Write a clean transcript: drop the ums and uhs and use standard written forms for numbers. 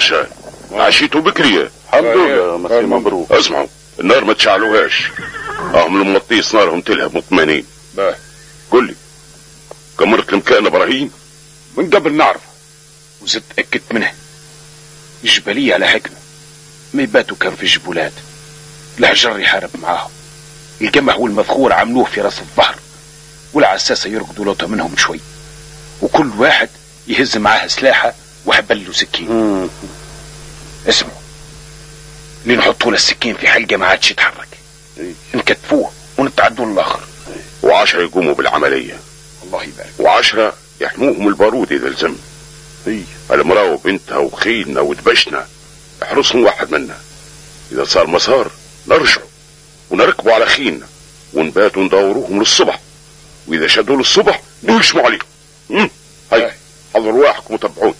الرجال عشيتوا بكرية. الحمد لله مسي مبروك. اسمعوا النار ما تشعلوهاش، هم المطيس نارهم تلهب مطمئنين. قل لي كمرت المكان ابراهيم؟ من قبل نعرف وزدت اتأكدت منه. الجبلية على حكمة، ما يباتوا كان في الجبولات، الحجر يحارب معاهم، القمح والمذخور عملوه في راس الظهر، والعساسة يرقدوا لوطة منهم شوي، وكل واحد يهز معاه سلاحة وحبل له سكين. اسمعوا، اللي نحطوا له السكين في حلقة ما عادش يتحرك، نكتفوه ونتعدوا للآخر، و10 يقوموا بالعملية. الله يبارك. و10 يحموهم البارود إذا لزم. المرأة وبنتها وخيلنا ودبشنا يحرسهم واحد منا. إذا صار مسار نرجعوا ونركبوا على خيلنا ونباتوا ندوروهم للصبح، وإذا شدوا للصبح نهجموا عليهم. هاي حضروا رواحكم وتبعون.